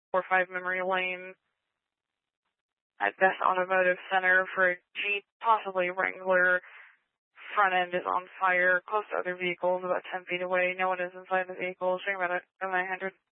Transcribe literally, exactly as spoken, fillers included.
four five Memory Lane at Best Automotive Center for a Jeep, possibly Wrangler. Front end is on fire, close to other vehicles, about ten feet away. No one is inside the vehicle, showing about a nine hundred.